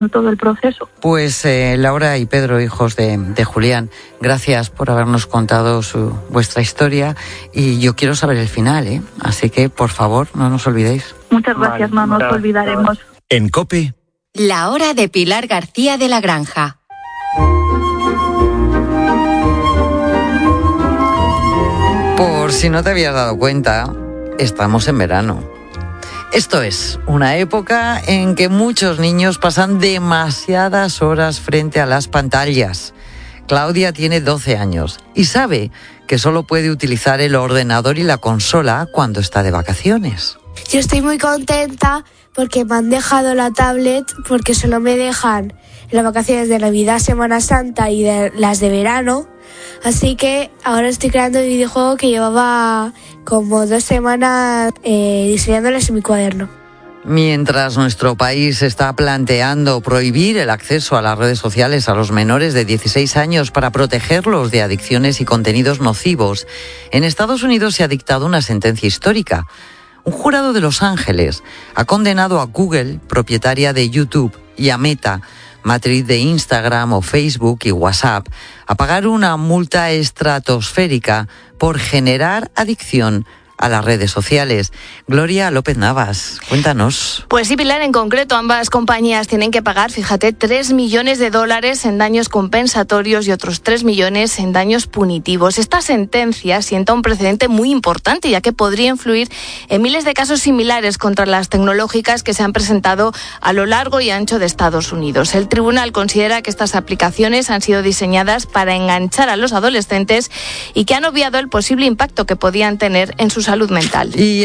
todo el proceso. Pues Laura y Pedro, hijos de Julián, gracias por habernos contado vuestra historia, y yo quiero saber el final, ¿eh? Así que, por favor, no nos olvidéis. Muchas gracias, no nos olvidaremos. En COPE, La hora de Pilar García de la Granja. Por si no te habías dado cuenta, estamos en verano. Esto es una época en que muchos niños pasan demasiadas horas frente a las pantallas. Claudia tiene 12 años y sabe que solo puede utilizar el ordenador y la consola cuando está de vacaciones. Yo estoy muy contenta porque me han dejado la tablet, porque solo me dejan en las vacaciones de Navidad, Semana Santa y las de verano. Así que ahora estoy creando el videojuego que llevaba como 2 semanas diseñándoles en mi cuaderno. Mientras nuestro país está planteando prohibir el acceso a las redes sociales a los menores de 16 años para protegerlos de adicciones y contenidos nocivos, en Estados Unidos se ha dictado una sentencia histórica. Un jurado de Los Ángeles ha condenado a Google, propietaria de YouTube, y a Meta, matriz de Instagram o Facebook y WhatsApp, a pagar una multa estratosférica por generar adicción a las redes sociales. Gloria López Navas, cuéntanos. Pues sí, Pilar, en concreto ambas compañías tienen que pagar, fíjate, $3 millones en daños compensatorios y otros 3 millones en daños punitivos. Esta sentencia sienta un precedente muy importante, ya que podría influir en miles de casos similares contra las tecnológicas que se han presentado a lo largo y ancho de Estados Unidos. El tribunal considera que estas aplicaciones han sido diseñadas para enganchar a los adolescentes y que han obviado el posible impacto que podían tener en sus salud mental. Y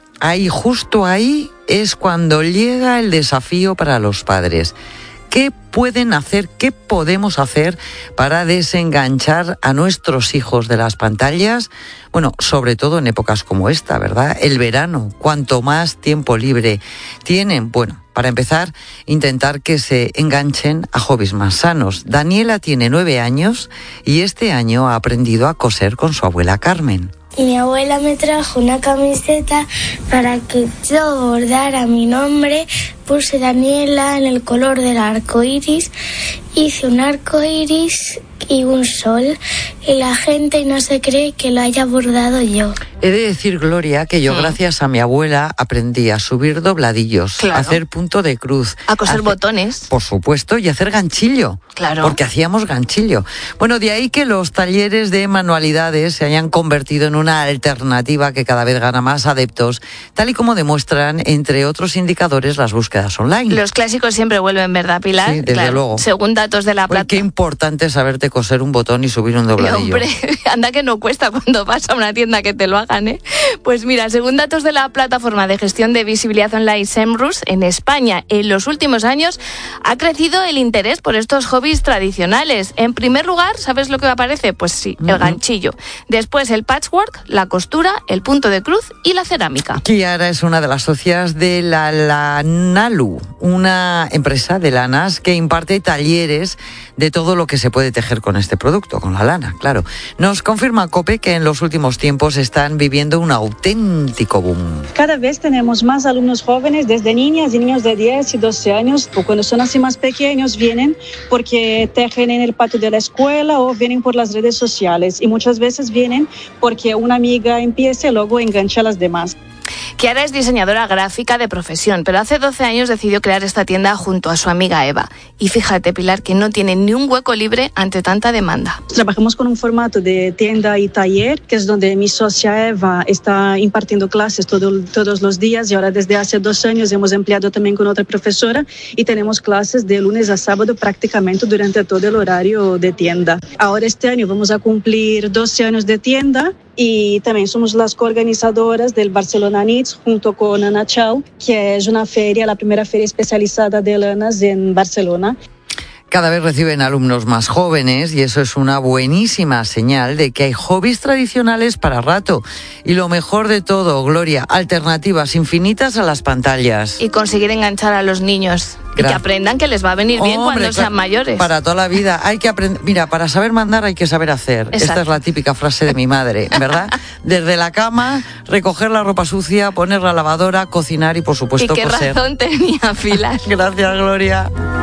justo ahí es cuando llega el desafío para los padres. ¿Qué pueden hacer, qué podemos hacer para desenganchar a nuestros hijos de las pantallas? Bueno, sobre todo en épocas como esta, ¿verdad? El verano, cuanto más tiempo libre tienen. Bueno, para empezar, intentar que se enganchen a hobbies más sanos. Daniela tiene 9 años y este año ha aprendido a coser con su abuela Carmen. Y mi abuela me trajo una camiseta para que yo bordara mi nombre. Puse Daniela en el color del arco iris. Hice un arco iris y un sol. Y la gente no se cree que lo haya bordado yo. He de decir, Gloria, que yo gracias a mi abuela aprendí a subir dobladillos, a hacer punto de cruz, a coser botones, por supuesto, y a hacer ganchillo, porque hacíamos ganchillo. Bueno, de ahí que los talleres de manualidades se hayan convertido en una alternativa que cada vez gana más adeptos, tal y como demuestran, entre otros indicadores, las búsquedas online. Los clásicos siempre vuelven, ¿verdad, Pilar? Sí, desde luego. Según datos de la plataforma. Qué importante es saberte coser un botón y subir un dobladillo. Hombre, anda que no cuesta cuando vas a una tienda que te lo hagan, ¿eh? Pues mira, según datos de la plataforma de gestión de visibilidad online SEMrush, en España en los últimos años ha crecido el interés por estos hobbies tradicionales. En primer lugar, ¿sabes lo que aparece? Pues sí, el ganchillo. Después el patchwork, la costura, el punto de cruz y la cerámica. Kiara es una de las socias de la Lanalu, una empresa de lanas que imparte talleres de todo lo que se puede tejer con este producto, con la lana, claro. Nos confirma COPE que en los últimos tiempos están viviendo un auténtico boom. Cada vez tenemos más alumnos jóvenes, desde niñas y niños de 10 y 12 años, o cuando son así más pequeños, vienen porque tejen en el patio de la escuela o vienen por las redes sociales. Y muchas veces vienen porque una amiga empieza y luego engancha a las demás. Kiara es diseñadora gráfica de profesión, pero hace 12 años decidió crear esta tienda junto a su amiga Eva. Y fíjate, Pilar, que no tiene ni un hueco libre ante tanta demanda. Trabajamos con un formato de tienda y taller, que es donde mi socia Eva está impartiendo clases todos los días, y ahora desde hace 2 años hemos empleado también con otra profesora y tenemos clases de lunes a sábado prácticamente durante todo el horario de tienda. Ahora este año vamos a cumplir 12 años de tienda y también somos las coorganizadoras del Barcelona Knits junto con Ana Chau, que es una feria, la primera feria especializada de lanas en Barcelona. Cada vez reciben alumnos más jóvenes y eso es una buenísima señal de que hay hobbies tradicionales para rato. Y lo mejor de todo, Gloria, alternativas infinitas a las pantallas. Y conseguir enganchar a los niños. Y que aprendan que les va a venir bien cuando sean mayores. Para toda la vida hay que aprender. Mira, para saber mandar hay que saber hacer. Exacto. Esta es la típica frase de mi madre, ¿verdad? Desde la cama, recoger la ropa sucia, poner la lavadora, cocinar y por supuesto coser. ¿Y qué razón tenía, Pilar? Gracias, Gloria.